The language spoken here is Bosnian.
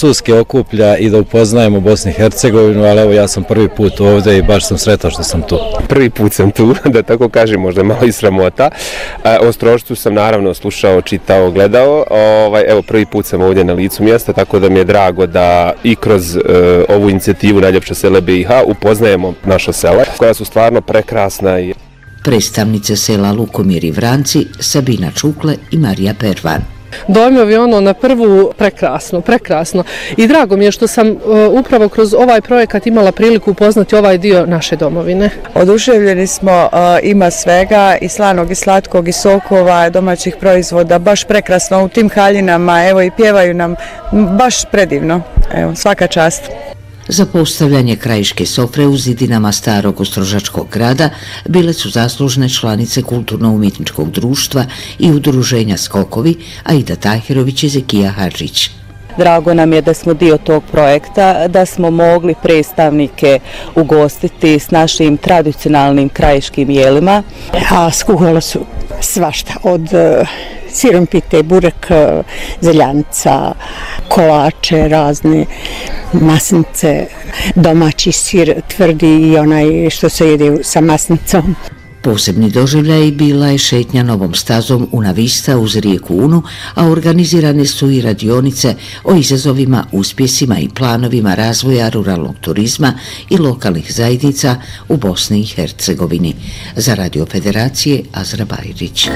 Francuske okuplja i da upoznajemo Bosnu i Hercegovinu, ali evo ja sam prvi put ovdje i baš sam sretao što sam tu. Prvi put sam tu, da tako kažem, možda malo i sramota. O Strošcu sam naravno slušao, čitao, gledao. Evo prvi put sam ovdje na licu mjesta, tako da mi je drago da i kroz ovu inicijativu Najljepša sela BiH upoznajemo naša sela, koja su stvarno prekrasna. Predstavnice sela Lukomir i Vranci, Sabina Čukle i Marija Pervan. Dojmovi na prvu prekrasno. I drago mi je što sam upravo kroz ovaj projekat imala priliku upoznati ovaj dio naše domovine. Oduševljeni smo, ima svega i slanog i slatkog i sokova, domaćih proizvoda, baš prekrasno u tim haljinama, evo i pjevaju nam, baš predivno, evo svaka čast. Za postavljanje krajiške sofre u zidinama starog ostrožačkog grada bile su zaslužne članice Kulturno-umjetničkog društva i udruženja Skokovi, Aida Tahirović i Zekija Hadžić. Drago nam je da smo dio tog projekta, da smo mogli predstavnike ugostiti s našim tradicionalnim krajiškim jelima. A skuhala su svašta, od sirompite, burek, zeljanica, kolače, razne masnice, domaći sir tvrdi i onaj što se jede sa masnicom. Posebni doživljaj bila je šetnja novom stazom Una Vista uz rijeku Unu, a organizirane su i radionice o izazovima, uspjesima i planovima razvoja ruralnog turizma i lokalnih zajednica u Bosni i Hercegovini. Za Radio Federacije Azra Bajrić.